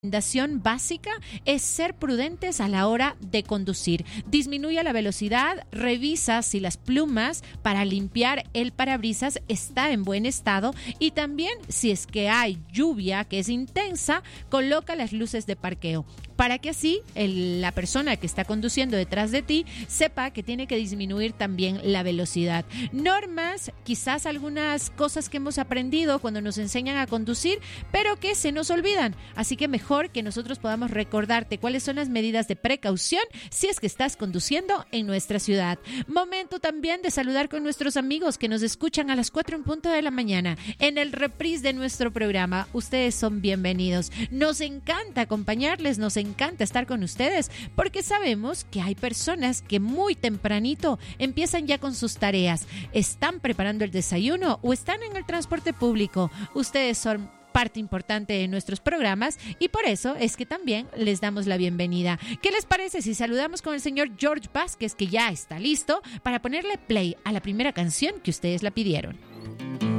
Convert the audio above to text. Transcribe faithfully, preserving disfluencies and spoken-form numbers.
recomendación básica es ser prudentes a la hora de conducir. Disminuye la velocidad, revisa si las plumas para limpiar el parabrisas está en buen estado y también si es que hay lluvia que es intensa, coloca las luces de parqueo para que así el, la persona que está conduciendo detrás de ti sepa que tiene que disminuir también la velocidad. Normas, quizás algunas cosas que hemos aprendido cuando nos enseñan a conducir, pero que se nos olvidan. Así que mejor que nosotros podamos recordarte cuáles son las medidas de precaución si es que estás conduciendo en nuestra ciudad. Momento también de saludar con nuestros amigos que nos escuchan a las cuatro en punto de la mañana en el reprise de nuestro programa. Ustedes son bienvenidos. Nos encanta acompañarles, nos encanta estar con ustedes porque sabemos que hay personas que muy tempranito empiezan ya con sus tareas. Están preparando el desayuno o están en el transporte público. Ustedes son parte importante de nuestros programas y por eso es que también les damos la bienvenida. ¿Qué les parece si saludamos con el señor George Vázquez, que ya está listo para ponerle play a la primera canción que ustedes la pidieron?